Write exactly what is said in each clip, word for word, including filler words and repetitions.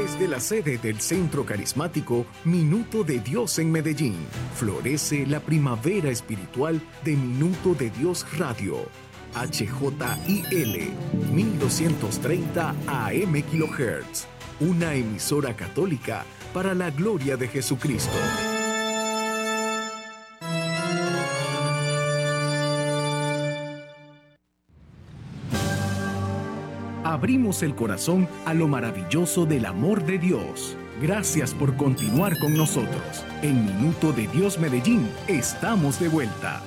Desde la sede del Centro Carismático Minuto de Dios en Medellín, florece la primavera espiritual de Minuto de Dios Radio. H J I L mil doscientos treinta A M kHz, una emisora católica para la gloria de Jesucristo. Abrimos el corazón a lo maravilloso del amor de Dios. Gracias por continuar con nosotros. En Minuto de Dios Medellín, estamos de vuelta.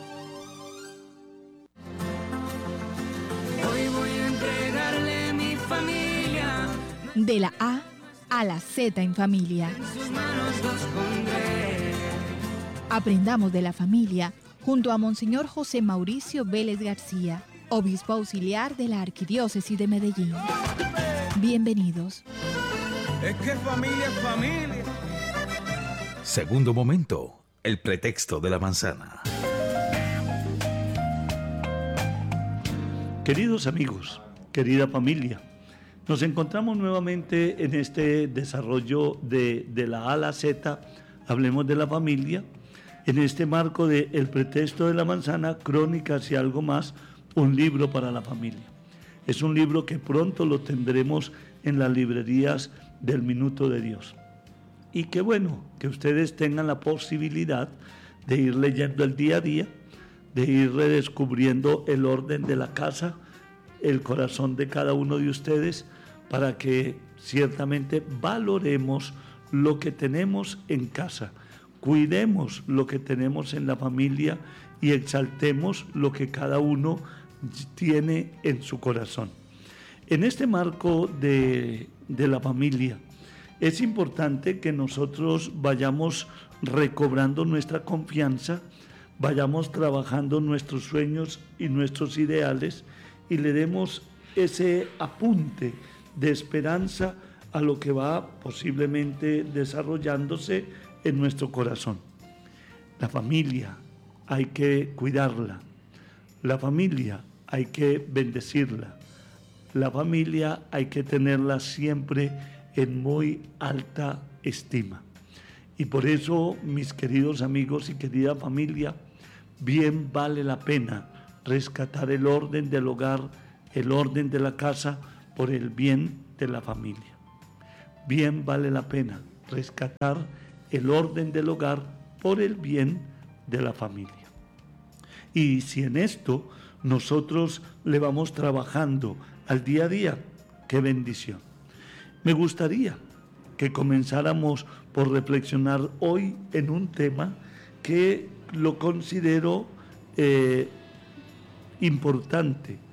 Hoy voy a entregarle mi familia. De la A a la Z en familia. En sus manos los pondré. Aprendamos de la familia junto a Monseñor José Mauricio Vélez García, obispo auxiliar de la Arquidiócesis de Medellín. Bienvenidos. Es que familia es familia. Segundo momento, el pretexto de la manzana. Queridos amigos, querida familia, nos encontramos nuevamente en este desarrollo de, de la A a la Z, hablemos de la familia, en este marco de El pretexto de la manzana, crónicas y algo más, un libro para la familia. Es un libro que pronto lo tendremos en las librerías del Minuto de Dios. Y qué bueno que ustedes tengan la posibilidad de ir leyendo el día a día, de ir redescubriendo el orden de la casa, el corazón de cada uno de ustedes, para que ciertamente valoremos lo que tenemos en casa, cuidemos lo que tenemos en la familia y exaltemos lo que cada uno tiene en su corazón. En este marco de, de la familia, es importante que nosotros vayamos recobrando nuestra confianza, vayamos trabajando nuestros sueños y nuestros ideales y le demos ese apunte de esperanza a lo que va posiblemente desarrollándose en nuestro corazón. La familia hay que cuidarla, la familia hay que bendecirla, la familia hay que tenerla siempre en muy alta estima. Y por eso, mis queridos amigos y querida familia, bien vale la pena rescatar el orden del hogar, el orden de la casa, por el bien de la familia. Bien vale la pena rescatar el orden del hogar por el bien de la familia. Y si en esto nosotros le vamos trabajando al día a día, qué bendición. Me gustaría que comenzáramos por reflexionar hoy en un tema que lo considero eh, importante: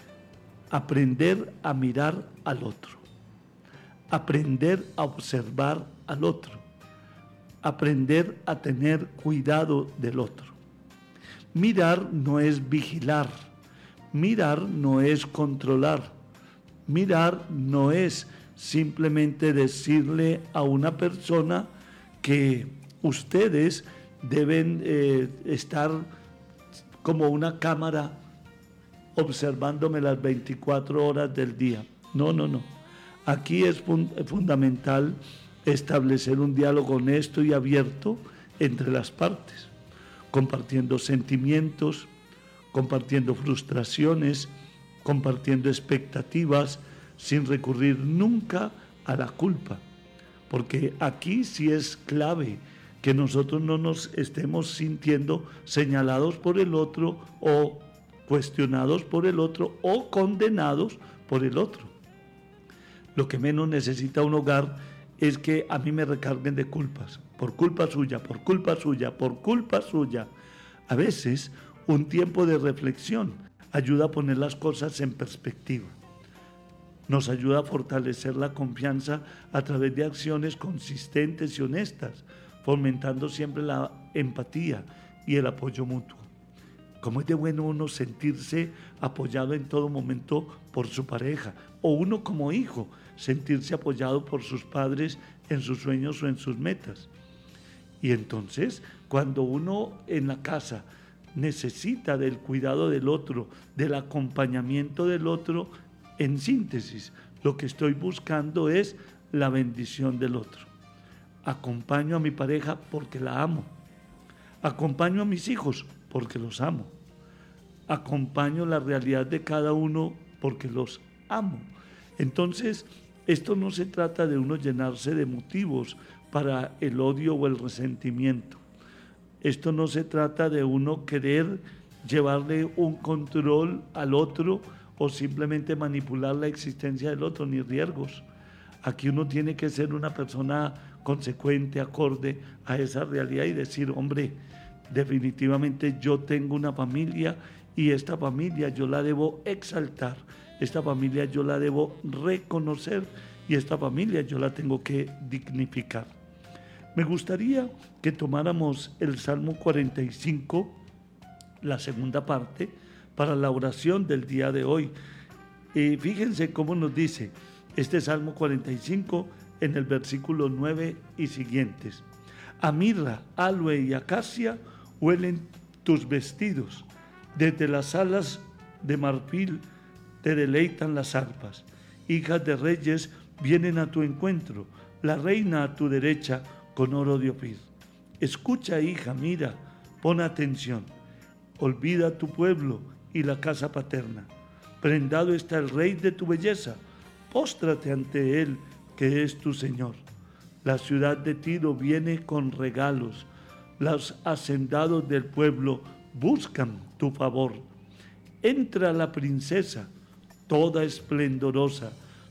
aprender a mirar al otro, aprender a observar al otro, aprender a tener cuidado del otro. Mirar no es vigilar, mirar no es controlar, mirar no es simplemente decirle a una persona que ustedes deben eh, estar como una cámara observándome las veinticuatro horas del día. No, no, no. Aquí es fun- fundamental establecer un diálogo honesto y abierto entre las partes, compartiendo sentimientos, compartiendo frustraciones, compartiendo expectativas, sin recurrir nunca a la culpa. Porque aquí sí es clave que nosotros no nos estemos sintiendo señalados por el otro o cuestionados por el otro o condenados por el otro. Lo que menos necesita un hogar es que a mí me recarguen de culpas, por culpa suya, por culpa suya, por culpa suya. A veces un tiempo de reflexión ayuda a poner las cosas en perspectiva. Nos ayuda a fortalecer la confianza a través de acciones consistentes y honestas, fomentando siempre la empatía y el apoyo mutuo. Cómo es de bueno uno sentirse apoyado en todo momento por su pareja, o uno como hijo sentirse apoyado por sus padres en sus sueños o en sus metas. Y entonces, cuando uno en la casa necesita del cuidado del otro, del acompañamiento del otro, en síntesis, lo que estoy buscando es la bendición del otro. Acompaño a mi pareja porque la amo. Acompaño a mis hijos porque los amo. Acompaño la realidad de cada uno porque los amo. Entonces, esto no se trata de uno llenarse de motivos para el odio o el resentimiento. Esto no se trata de uno querer llevarle un control al otro o simplemente manipular la existencia del otro, ni riesgos. Aquí uno tiene que ser una persona consecuente, acorde a esa realidad y decir, hombre, definitivamente yo tengo una familia y esta familia yo la debo exaltar, esta familia yo la debo reconocer y esta familia yo la tengo que dignificar. Me gustaría que tomáramos el Salmo cuarenta y cinco, la segunda parte, para la oración del día de hoy. Y fíjense cómo nos dice este Salmo cuarenta y cinco en el versículo nueve y siguientes. A mirra, aloe y acacia huelen tus vestidos. Desde las alas de marfil te deleitan las arpas. Hijas de reyes vienen a tu encuentro, la reina a tu derecha con oro de Ofir. Escucha, hija, mira, pon atención. Olvida tu pueblo y la casa paterna. Prendado está el rey de tu belleza. Póstrate ante él, que es tu Señor. La ciudad de Tiro viene con regalos. Los hacendados del pueblo buscan tu favor. Entra la princesa, toda esplendorosa,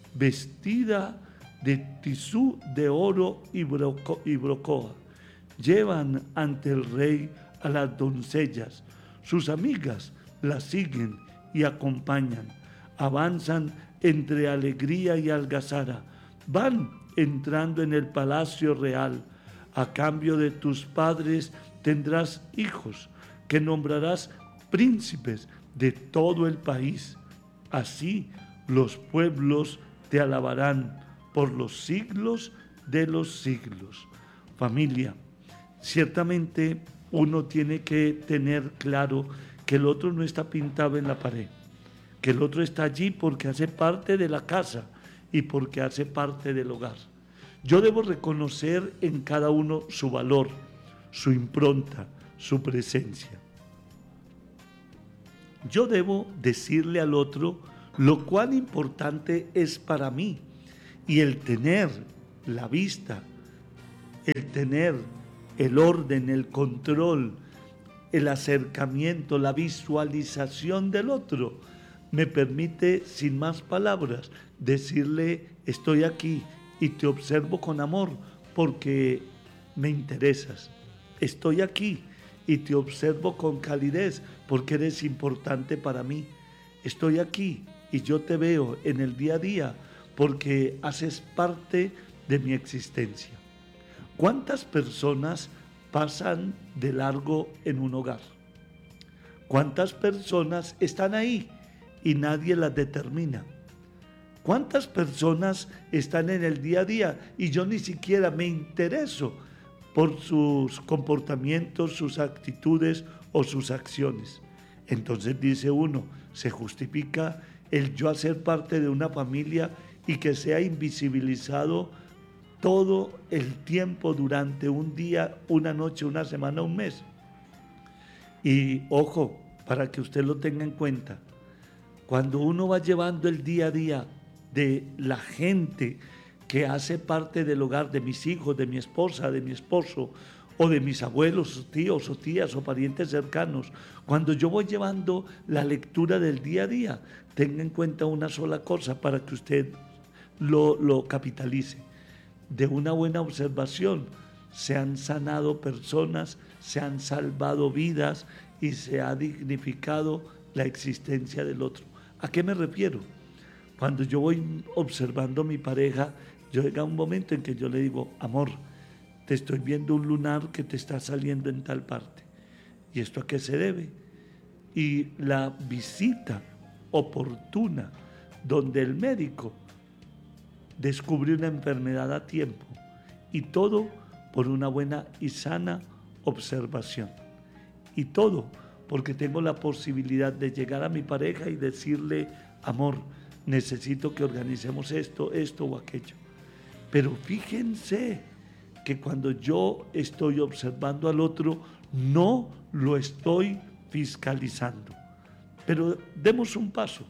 vestida de tisú de oro y, broco, y brocoa. Llevan ante el rey a las doncellas. Sus amigas las siguen y acompañan. Avanzan entre alegría y algazara. Van entrando en el palacio real. A cambio de tus padres tendrás hijos, que nombrarás príncipes de todo el país. Así los pueblos te alabarán por los siglos de los siglos. Familia, ciertamente uno tiene que tener claro que el otro no está pintado en la pared, que el otro está allí porque hace parte de la casa y porque hace parte del hogar. Yo debo reconocer en cada uno su valor, su impronta, su presencia. Yo debo decirle al otro lo cuán importante es para mí, y el tener la vista, el tener el orden, el control, el acercamiento, la visualización del otro, me permite, sin más palabras, decirle: estoy aquí y te observo con amor porque me interesas. Estoy aquí y te observo con calidez porque eres importante para mí. Estoy aquí y yo te veo en el día a día porque haces parte de mi existencia. ¿Cuántas personas pasan de largo en un hogar? ¿Cuántas personas están ahí y nadie las determina? ¿Cuántas personas están en el día a día y yo ni siquiera me intereso por sus comportamientos, sus actitudes o sus acciones? Entonces dice uno, se justifica el yo hacer parte de una familia y que sea invisibilizado todo el tiempo durante un día, una noche, una semana, un mes. Y ojo, para que usted lo tenga en cuenta, cuando uno va llevando el día a día de la gente que hace parte del hogar, de mis hijos, de mi esposa, de mi esposo, o de mis abuelos, tíos o tías o parientes cercanos, cuando yo voy llevando la lectura del día a día, tenga en cuenta una sola cosa para que usted lo, lo capitalice. De una buena observación se han sanado personas, se han salvado vidas y se ha dignificado la existencia del otro. ¿A qué me refiero? Cuando yo voy observando a mi pareja, yo llega un momento en que yo le digo: amor, te estoy viendo un lunar que te está saliendo en tal parte. ¿Y esto a qué se debe? Y la visita oportuna donde el médico descubrió una enfermedad a tiempo, y todo por una buena y sana observación. Y todo porque tengo la posibilidad de llegar a mi pareja y decirle: amor, necesito que organicemos esto, esto o aquello. Pero fíjense que cuando yo estoy observando al otro, no lo estoy fiscalizando. Pero demos un paso.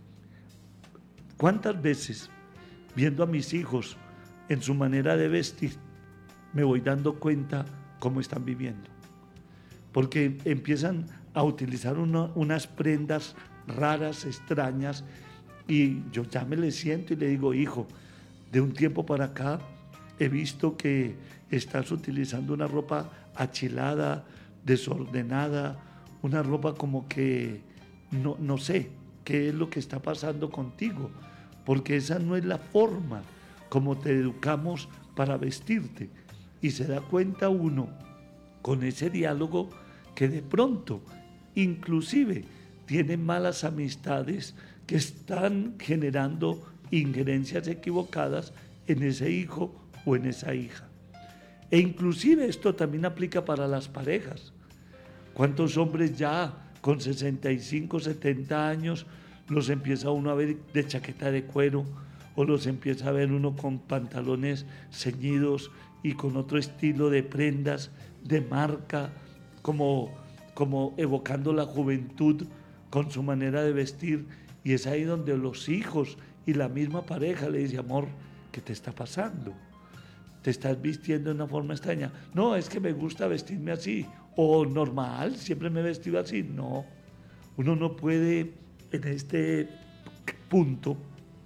¿Cuántas veces, viendo a mis hijos en su manera de vestir, me voy dando cuenta cómo están viviendo? Porque empiezan a utilizar una, unas prendas raras, extrañas, y yo ya me le siento y le digo, hijo, de un tiempo para acá he visto que estás utilizando una ropa achilada, desordenada, una ropa como que no, no sé qué es lo que está pasando contigo, porque esa no es la forma como te educamos para vestirte. Y se da cuenta uno con ese diálogo que de pronto inclusive tiene malas amistades que están generando injerencias equivocadas en ese hijo o en esa hija. E inclusive esto también aplica para las parejas. ¿Cuántos hombres ya con sesenta y cinco, setenta años los empieza uno a ver de chaqueta de cuero, o los empieza a ver uno con pantalones ceñidos y con otro estilo de prendas de marca, como, como evocando la juventud con su manera de vestir? Y es ahí donde los hijos y la misma pareja le dice, amor, ¿qué te está pasando? ¿Te estás vistiendo de una forma extraña? No, es que me gusta vestirme así. O normal, siempre me he vestido así. No, uno no puede en este punto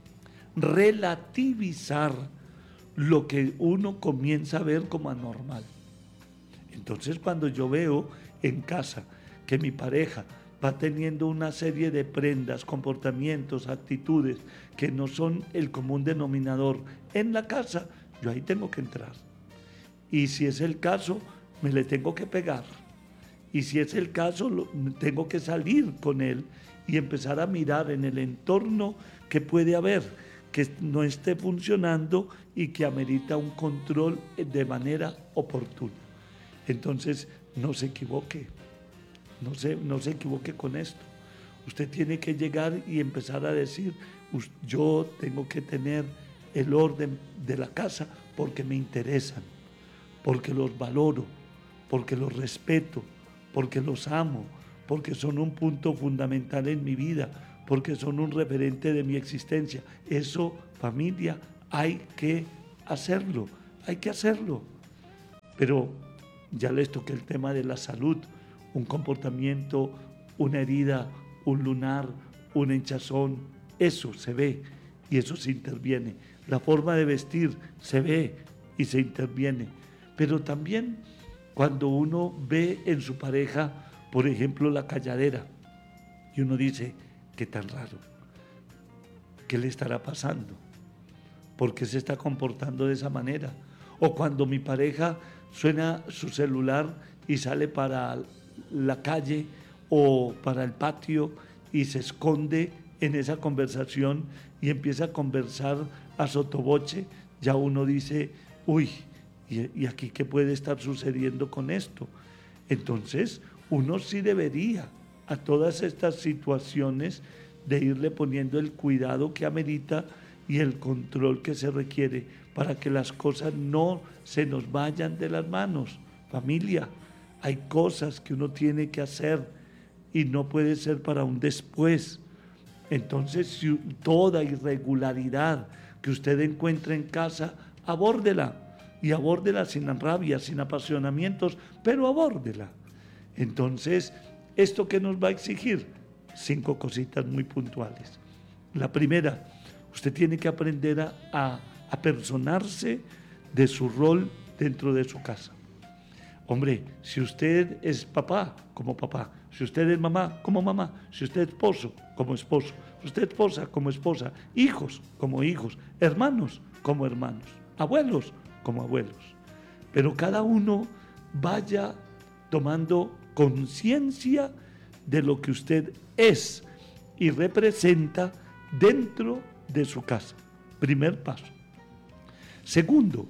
relativizar lo que uno comienza a ver como anormal. Entonces, cuando yo veo en casa que mi pareja va teniendo una serie de prendas, comportamientos, actitudes que no son el común denominador en la casa, yo ahí tengo que entrar. Y si es el caso, me le tengo que pegar. Y si es el caso, lo, tengo que salir con él y empezar a mirar en el entorno que puede haber, que no esté funcionando y que amerita un control de manera oportuna. Entonces, no se equivoque, no se, no se equivoque con esto. Usted tiene que llegar y empezar a decir, yo tengo que tener el orden de la casa porque me interesan, porque los valoro, porque los respeto, porque los amo, porque son un punto fundamental en mi vida, porque son un referente de mi existencia. Eso, familia, hay que hacerlo, hay que hacerlo. Pero ya les toqué el tema de la salud, un comportamiento, una herida, un lunar, un hinchazón, eso se ve y eso se interviene. La forma de vestir se ve y se interviene. Pero también cuando uno ve en su pareja, por ejemplo, la calladera, y uno dice, qué tan raro, ¿qué le estará pasando? ¿Por qué se está comportando de esa manera? O cuando mi pareja suena su celular y sale para la calle o para el patio y se esconde en esa conversación y empieza a conversar a sotoboche, ya uno dice, uy, ¿y aquí qué puede estar sucediendo con esto? Entonces, uno sí debería a todas estas situaciones de irle poniendo el cuidado que amerita y el control que se requiere para que las cosas no se nos vayan de las manos. Familia, hay cosas que uno tiene que hacer y no puede ser para un después. Entonces, si toda irregularidad que usted encuentre en casa, abórdela, y abórdela sin rabia, sin apasionamientos, pero abórdela. Entonces, ¿esto qué nos va a exigir? Cinco cositas muy puntuales. La primera, usted tiene que aprender a, a, a personarse de su rol dentro de su casa. Hombre, si usted es papá, como papá, si usted es mamá, como mamá, si usted es esposo, como esposo, si usted es esposa, como esposa, hijos, como hijos, hermanos, como hermanos, abuelos, como abuelos. Pero cada uno vaya tomando conciencia de lo que usted es y representa dentro de su casa. Primer paso. Segundo,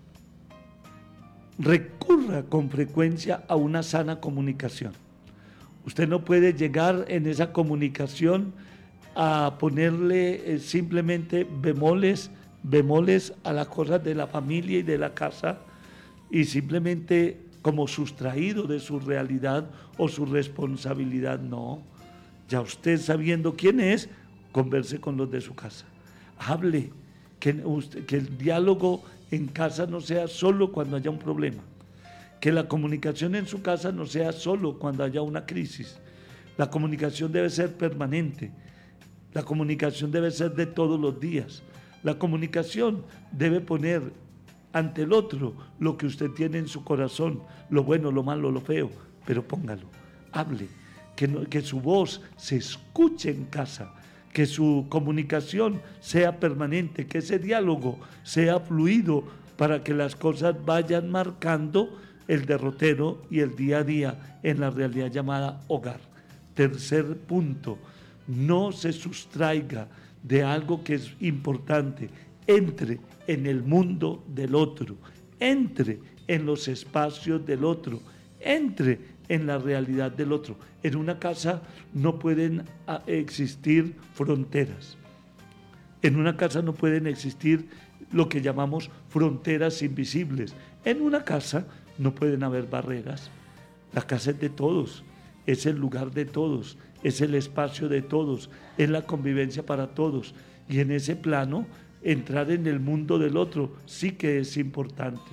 recurra con frecuencia a una sana comunicación. Usted no puede llegar en esa comunicación a ponerle eh, simplemente bemoles bemoles a las cosas de la familia y de la casa y simplemente como sustraído de su realidad o su responsabilidad. No, ya usted sabiendo quién es, converse con los de su casa. Hable, que, usted, que el diálogo en casa no sea solo cuando haya un problema, que la comunicación en su casa no sea solo cuando haya una crisis. La comunicación debe ser permanente, la comunicación debe ser de todos los días, la comunicación debe poner ante el otro lo que usted tiene en su corazón, lo bueno, lo malo, lo feo, pero póngalo, hable, que, no, que su voz se escuche en casa, que su comunicación sea permanente, que ese diálogo sea fluido para que las cosas vayan marcando el derrotero y el día a día en la realidad llamada hogar. Tercer punto, no se sustraiga de algo que es importante, entre en el mundo del otro, entre en los espacios del otro, entre en la realidad del otro. En una casa no pueden existir fronteras. En una casa no pueden existir lo que llamamos fronteras invisibles. En una casa no pueden haber barreras. La casa es de todos, es el lugar de todos, es el espacio de todos, es la convivencia para todos. Y en ese plano, entrar en el mundo del otro sí que es importante.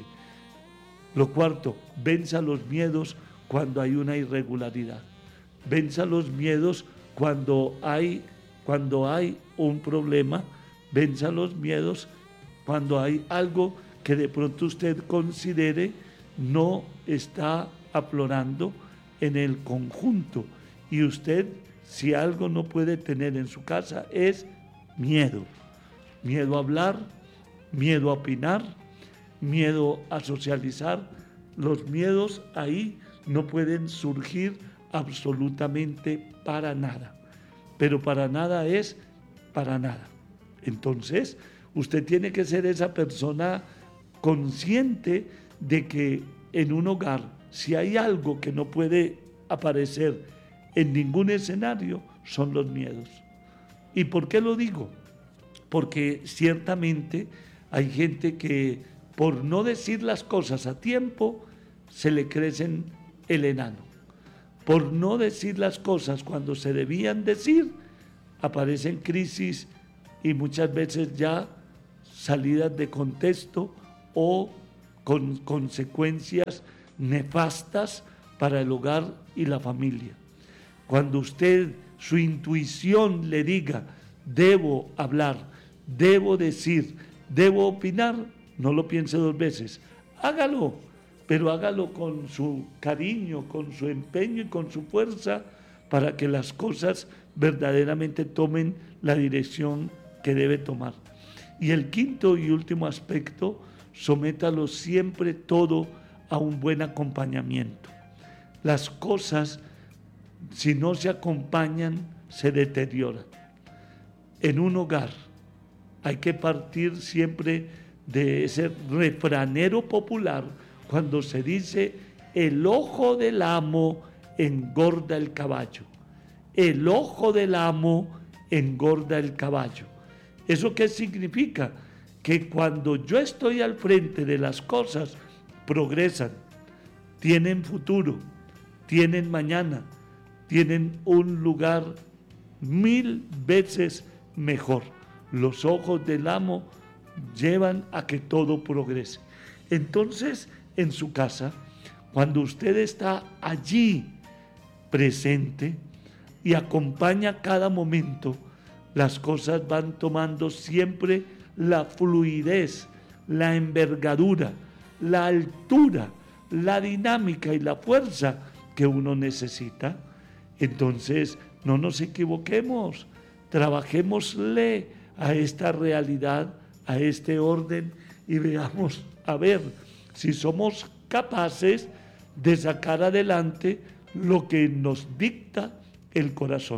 Lo cuarto, venza los miedos cuando hay una irregularidad. Venza los miedos cuando hay, cuando hay un problema. Venza los miedos cuando hay algo que de pronto usted considere no está aflorando en el conjunto. Y usted, si algo no puede tener en su casa, es miedo. Miedo a hablar, miedo a opinar, miedo a socializar. Los miedos ahí no pueden surgir absolutamente para nada, pero para nada es para nada. Entonces, usted tiene que ser esa persona consciente de que en un hogar, si hay algo que no puede aparecer en ningún escenario, son los miedos. ¿Y por qué lo digo? Porque ciertamente hay gente que por no decir las cosas a tiempo, se le crecen el enano. Por no decir las cosas cuando se debían decir, aparecen crisis y muchas veces ya salidas de contexto o con consecuencias nefastas para el hogar y la familia. Cuando usted, su intuición le diga, debo hablar, debo decir, debo opinar, no lo piense dos veces, hágalo, pero hágalo con su cariño, con su empeño y con su fuerza para que las cosas verdaderamente tomen la dirección que debe tomar. Y el quinto y último aspecto, sométalo siempre todo a un buen acompañamiento. Las cosas, si no se acompañan, se deterioran. En un hogar hay que partir siempre de ese refranero popular cuando se dice el ojo del amo engorda el caballo. El ojo del amo engorda el caballo. ¿Eso qué significa? Que cuando yo estoy al frente de las cosas, progresan, tienen futuro, tienen mañana, tienen un lugar mil veces mejor. Los ojos del amo llevan a que todo progrese. Entonces, en su casa, cuando usted está allí presente y acompaña cada momento, las cosas van tomando siempre la fluidez, la envergadura, la altura, la dinámica y la fuerza que uno necesita. Entonces, no nos equivoquemos, trabajémosle a esta realidad, a este orden y veamos a ver si somos capaces de sacar adelante lo que nos dicta el corazón.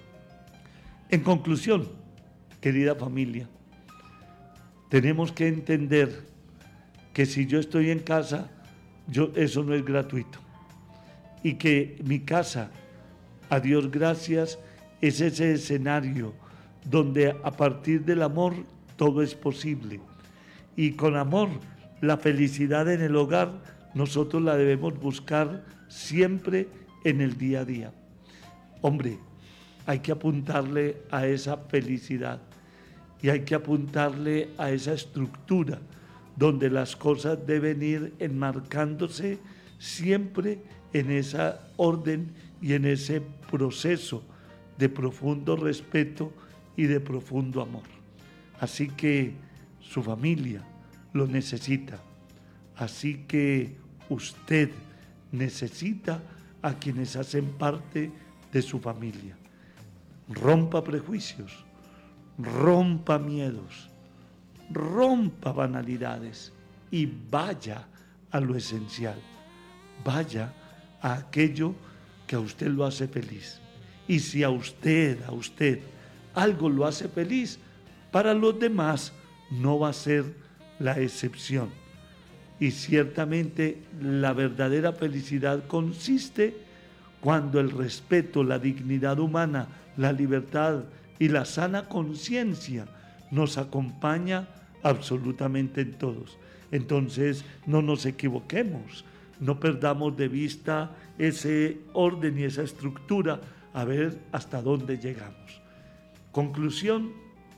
En conclusión, querida familia, tenemos que entender que si yo estoy en casa, yo, eso no es gratuito. Y que mi casa, a Dios gracias, es ese escenario donde a partir del amor todo es posible. Y con amor, la felicidad en el hogar, nosotros la debemos buscar siempre en el día a día. Hombre, hay que apuntarle a esa felicidad y hay que apuntarle a esa estructura donde las cosas deben ir enmarcándose siempre en esa orden y en ese proceso de profundo respeto y de profundo amor. Así que su familia lo necesita, así que usted necesita a quienes hacen parte de su familia. Rompa prejuicios, rompa miedos, rompa banalidades y vaya a lo esencial, vaya a aquello que a usted lo hace feliz. Y si a usted, a usted, algo lo hace feliz, para los demás no va a ser la excepción. Y ciertamente la verdadera felicidad consiste cuando el respeto, la dignidad humana, la libertad y la sana conciencia nos acompaña absolutamente en todos. Entonces no nos equivoquemos, no perdamos de vista ese orden y esa estructura, a ver hasta dónde llegamos. Conclusión,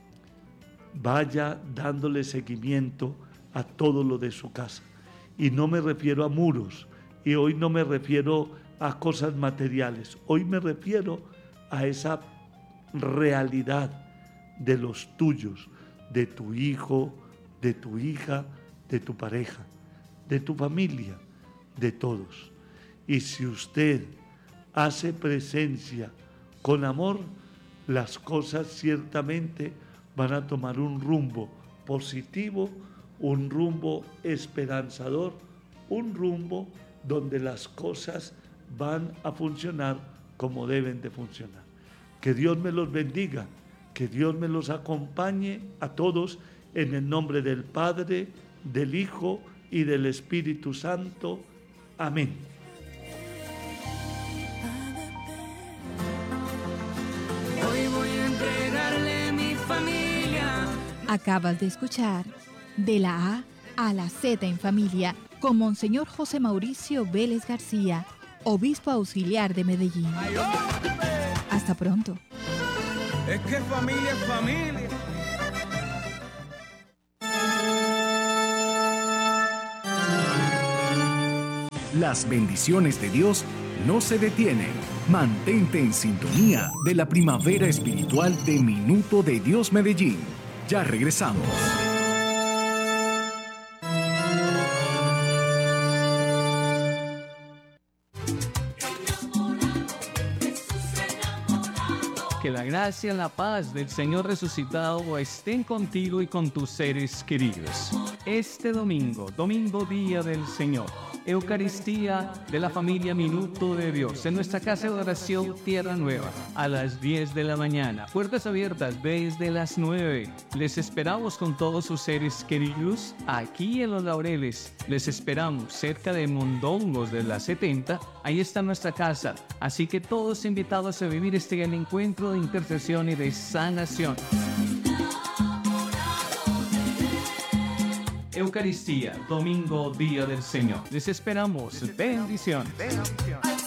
vaya dándole seguimiento a todo lo de su casa. Y no me refiero a muros, y hoy no me refiero a cosas materiales, hoy me refiero a esa realidad de los tuyos, de tu hijo, de tu hija, de tu pareja, de tu familia, de todos. Y si usted hace presencia con amor, las cosas ciertamente van a tomar un rumbo positivo, un rumbo esperanzador, un rumbo donde las cosas van a funcionar como deben de funcionar. Que Dios me los bendiga, que Dios me los acompañe a todos en el nombre del Padre, del Hijo y del Espíritu Santo. Amén. Hoy voy a entregarle mi familia. Acabas de escuchar De la A a la Z en Familia con Monseñor José Mauricio Vélez García, obispo auxiliar de Medellín. Hasta pronto. Es que familia es familia. Las bendiciones de Dios no se detienen. Mantente en sintonía de la primavera espiritual de Minuto de Dios Medellín. Ya regresamos. Que la gracia y la paz del Señor resucitado estén contigo y con tus seres queridos. Este domingo, domingo día del Señor, Eucaristía de la familia Minuto de Dios, en nuestra casa de oración Tierra Nueva, a las diez de la mañana. Puertas abiertas desde las nueve. Les esperamos con todos sus seres queridos aquí en Los Laureles. Les esperamos cerca de Mondongos de la setenta. Ahí está nuestra casa. Así que todos invitados a vivir este gran encuentro de intercesión y de sanación. Eucaristía, domingo, día del Señor. Les esperamos. Bendiciones. Bendiciones.